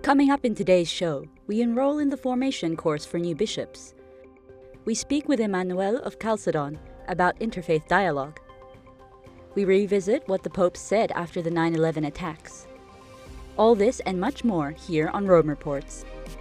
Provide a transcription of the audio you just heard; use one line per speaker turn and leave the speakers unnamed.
Coming up in today's show, we enroll in the formation course for new bishops. We speak with Emmanuel of Chalcedon about interfaith dialogue. We revisit what the Pope said after the 9/11 attacks. All this and much more here on Rome Reports.